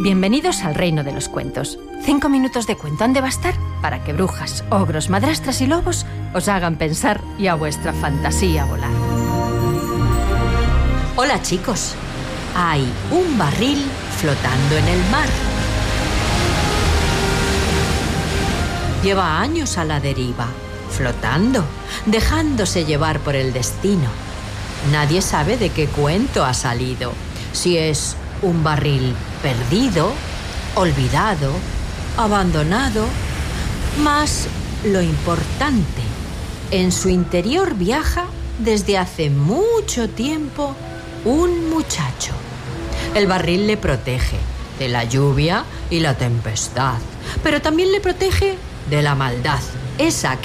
Bienvenidos al reino de los cuentos. 5 minutos de cuento han de bastar para que brujas, ogros, madrastras y lobos os hagan pensar y a vuestra fantasía volar. Hola chicos, hay un barril flotando en el mar. Lleva años a la deriva, flotando, dejándose llevar por el destino. Nadie sabe de qué cuento ha salido, si es un barril perdido, olvidado, abandonado. Mas lo importante, en su interior viaja desde hace mucho tiempo un muchacho. El barril le protege de la lluvia y la tempestad, pero también le protege de la maldad, esa que